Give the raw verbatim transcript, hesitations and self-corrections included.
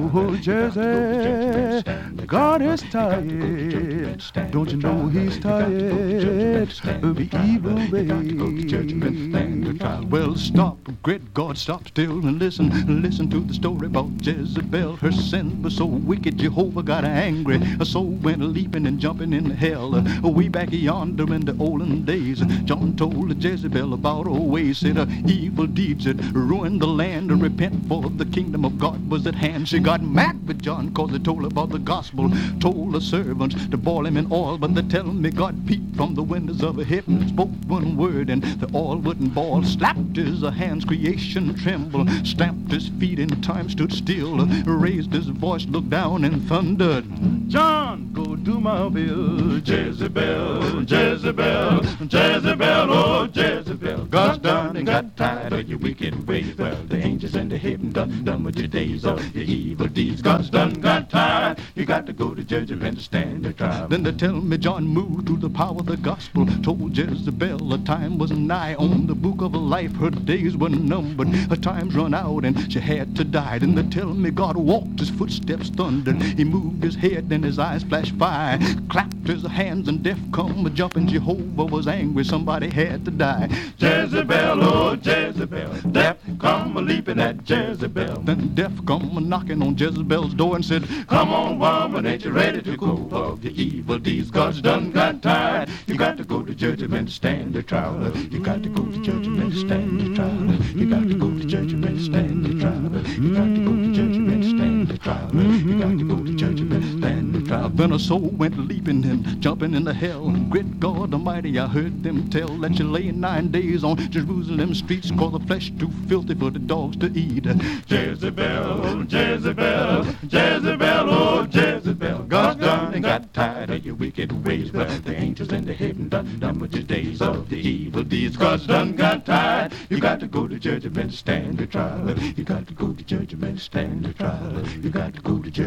Oh, Jersey, God is tired. Don't you know he's tired of the evil way? Well, stop, great God, stop still and listen. Listen to the story about Jezebel. Her sin was so wicked, Jehovah got angry. Her soul went leaping and jumping in hell. Way back yonder in the olden days, John told Jezebel about her ways. Said her evil deeds had ruined the land. To repent, for the kingdom of God was at hand. She got mad with John cause he told about the gospel. Told the servants to boil him in oil, but they tell me God peeped from the windows of heaven, spoke one word and the oil wouldn't boil. Slapped his hands, creation trembled. Stamped his feet in time, stood still. Raised his voice, looked down and thundered, John, go do my will. Jezebel, Jezebel, Jezebel, oh Jezebel. God's done and got tired of your wicked ways. Well, the angels in the heaven done done with your days of your evil deeds. God's done got tired. You got to go to judgment and stand the trial. Then they tell me John moved through the power of the gospel. Told Jezebel the time was nigh. On the book of life her days were numbered. Her time's run out and she had to die. Then they tell me God walked, his footsteps thundered. He moved his head and his eyes flashed fire. Clapped his hands and death come a jumping. Jehovah was angry, somebody had to die. Jezebel, oh Jezebel, death come a leaping at Jezebel. Then death come a knocking on Jezebel's door and said, come on woman, ain't you ready to go? Of the evil deeds God's done got tired. You got to go to judgment, stand the trial. You got to go to judgment, stand the trial. You got to go to judgment, stand the trial. You got to go to judgment, stand the trial. You got to go to judgment, stand the trial. Then a soul went leaping and jumping into hell. Great God Almighty, I heard them tell that you lay nine days on Jerusalem streets, call the flesh too filthy for the dogs to eat. Jezebel, Jezebel, Jezebel, oh Jezebel. God's done and got tired of your wicked ways. Well, the angels in the heaven done done with your days of the evil deeds. God's done got tired. You got to go to judgment, stand the trial. You got to go to judgment, stand the trial. You got to go to judgment.